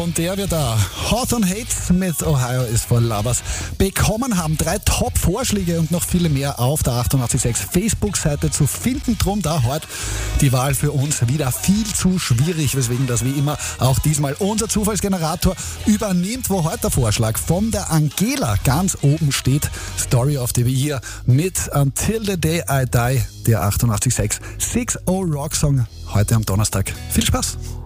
und der wir da Hawthorne Heights mit Ohio is for Lovers bekommen haben. 3 Top-Vorschläge und noch viele mehr auf der 886 Facebook-Seite zu finden. Drum da heute die Wahl für uns wieder viel zu schwierig, weswegen das wie immer auch diesmal unser Zufallsgenerator übernimmt, wo heute der Vorschlag von der Angela ganz oben steht. Story of the Year mit Until the Day I Die, der 886 6-0 Rock Song heute am Donnerstag. Viel Spaß!